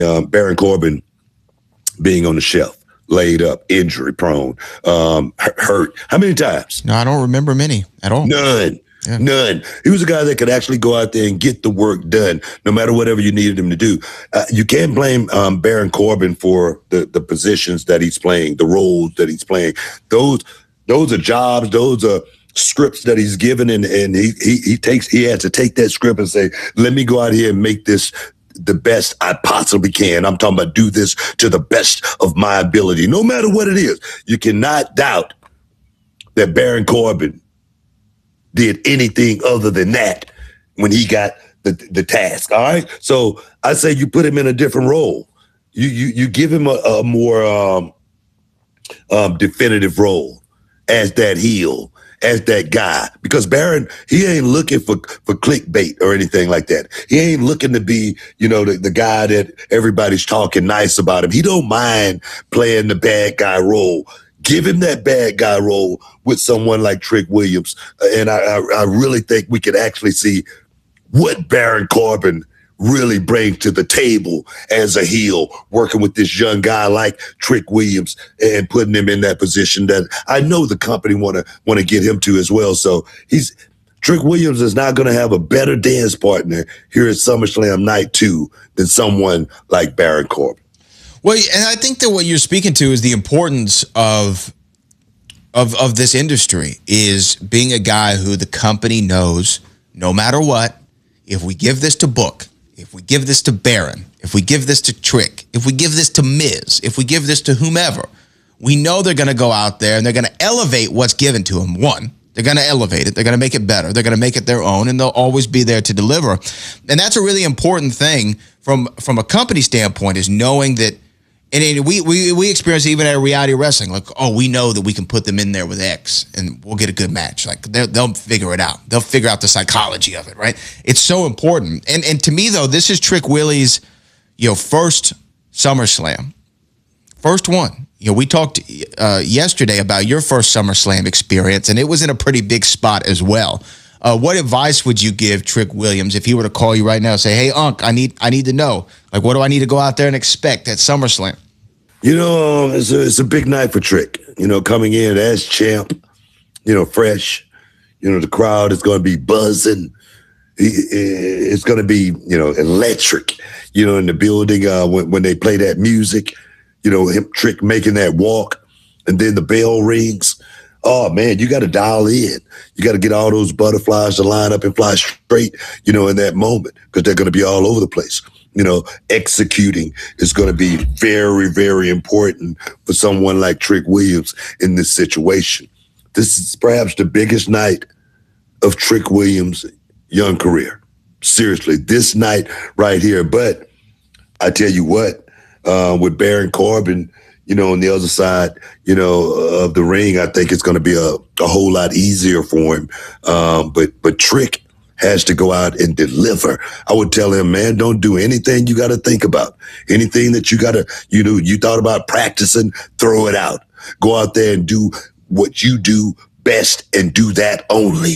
Baron Corbin being on the shelf, laid up, injury prone, hurt. How many times? No, I don't remember many at all. None. Yeah. None. He was a guy that could actually go out there and get the work done, no matter whatever you needed him to do. You can't blame Baron Corbin for the positions that he's playing, the roles that he's playing. Those are jobs. Those are scripts that he's given, and he had to take that script and say, "Let me go out here and make this the best I possibly can." I'm talking about do this to the best of my ability, no matter what it is. You cannot doubt that Baron Corbin did anything other than that when he got the task. All right. So I say you put him in a different role. You give him a more definitive role as that heel, as that guy, because Baron, he ain't looking for clickbait or anything like that. He ain't looking to be, the guy that everybody's talking nice about him. He don't mind playing the bad guy role. Give him that bad guy role with someone like Trick Williams. And I really think we could actually see what Baron Corbin really brings to the table as a heel, working with this young guy like Trick Williams and putting him in that position that I know the company want to get him to as well. So Trick Williams is not going to have a better dance partner here at SummerSlam Night 2 than someone like Baron Corbin. Well, and I think that what you're speaking to is the importance of this industry is being a guy who the company knows no matter what, if we give this to Book, if we give this to Baron, if we give this to Trick, if we give this to Miz, if we give this to whomever, we know they're going to go out there and they're going to elevate what's given to them. One, they're going to elevate it. They're going to make it better. They're going to make it their own, and they'll always be there to deliver. And that's a really important thing from a company standpoint, is knowing that. And we experience even at reality wrestling, like, oh, we know that we can put them in there with X and we'll get a good match. Like they'll figure it out. They'll figure out the psychology of it, right? It's so important. And to me, though, this is Trick Willie's, first SummerSlam. First one. We talked yesterday about your first SummerSlam experience, and it was in a pretty big spot as well. What advice would you give Trick Williams if he were to call you right now and say, "Hey, Unc, I need to know, like, what do I need to go out there and expect at SummerSlam?" It's a big night for Trick. Coming in as champ, fresh. The crowd is going to be buzzing. It's going to be, electric. In the building when they play that music. Him Trick making that walk, and then the bell rings. Oh, man, you got to dial in. You got to get all those butterflies to line up and fly straight, in that moment, because they're going to be all over the place. Executing is going to be very, very important for someone like Trick Williams in this situation. This is perhaps the biggest night of Trick Williams' young career. Seriously, this night right here. But I tell you what, with Baron Corbin, on the other side, of the ring, I think it's going to be a whole lot easier for him. But Trick has to go out and deliver. I would tell him, man, don't do anything you got to think about. Anything that you got to, you thought about practicing, throw it out. Go out there and do what you do best and do that only.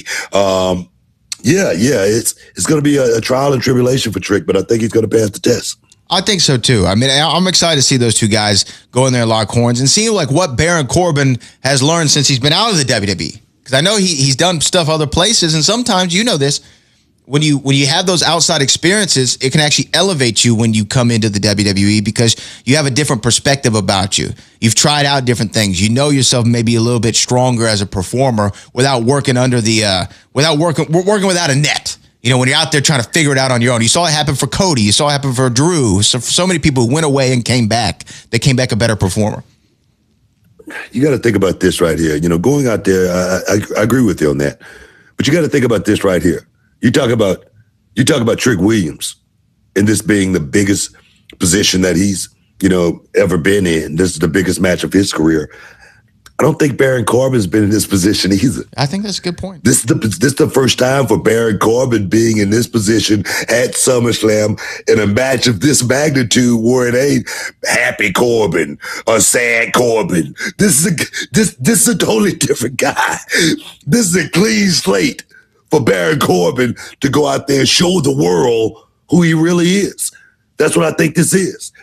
It's going to be a trial and tribulation for Trick, but I think he's going to pass the test. I think so too. I mean, I'm excited to see those two guys go in there and lock horns and see like what Baron Corbin has learned since he's been out of the WWE. Because I know he's done stuff other places, and sometimes this, when you have those outside experiences, it can actually elevate you when you come into the WWE because you have a different perspective about you. You've tried out different things. You know yourself maybe a little bit stronger as a performer without working under working without a net. When you're out there trying to figure it out on your own. You saw it happen for Cody. You saw it happen for Drew. So many people who went away and came back. They came back a better performer. You got to think about this right here. Going out there, I agree with you on that. But you got to think about this right here. You talk about Trick Williams and this being the biggest position that he's, ever been in. This is the biggest match of his career. I don't think Baron Corbin's been in this position either. I think that's a good point. This is the first time for Baron Corbin being in this position at SummerSlam in a match of this magnitude where it ain't happy Corbin or sad Corbin. This is a totally different guy. This is a clean slate for Baron Corbin to go out there and show the world who he really is. That's what I think this is.